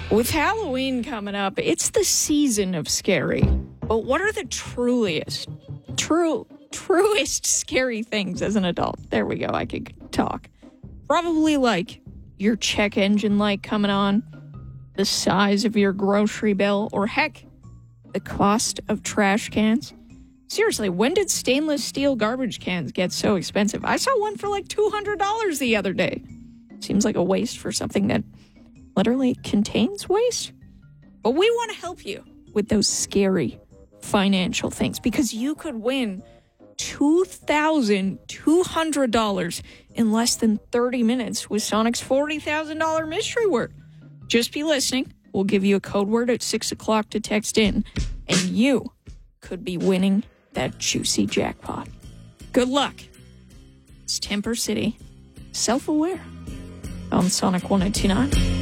With Halloween coming up, it's the season of scary. But what are the truest scary things as an adult? There we go, I could talk. Probably like your check engine light coming on, the size of your grocery bill, or heck, the cost of trash cans. Seriously, when did stainless steel garbage cans get so expensive? I saw one for like $200 the other day. Seems like a waste for something that literally contains waste. But we want to help you with those scary financial things because you could win $2,200 in less than 30 minutes with Sonic's $40,000 mystery word. Just be listening. We'll give you a code word at 6 o'clock to text in, and you could be winning that juicy jackpot. Good luck. It's Temper City. Self-aware on Sonic 102.9.